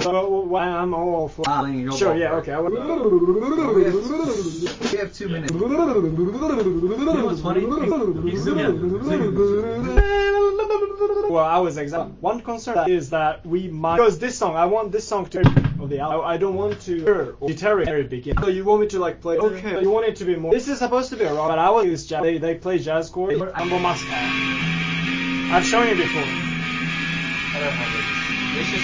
So I'm all for. Sure, yeah, okay. We have 2 minutes. You know what's funny? You zoom in. Well, I was exactly. One concern is that we might, because this song, I want this song to of the album. I don't want to deteriorate very beginning. So you want me to like play? Okay. You want it to be more. This is supposed to be a rock, but I will use jazz. They play jazz chords. I've shown you before. I don't remember. It's just